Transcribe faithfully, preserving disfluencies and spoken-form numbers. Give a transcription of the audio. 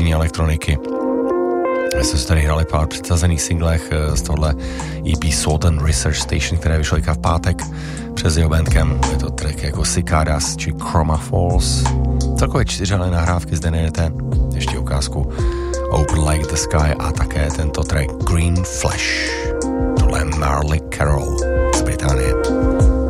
progresivní elektroniky. My jsme se tady hrali pár předsazených singlech z tohle E P Southern Research Station, které vyšlo v pátek přes jeho Bandcamp. Je to track jako Cicadas či Chroma Falls. Celkově čtyři nahrávky zde najdete. Ještě ukázku Open Like the Sky a také tento track Green Flash. Tohle je Marley Carroll z Británie.